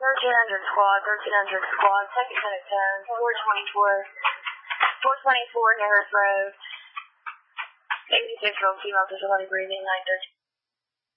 1300 squad, second Clinic 10, 424 Harris Road. 86-year-old female, disability breathing, 913.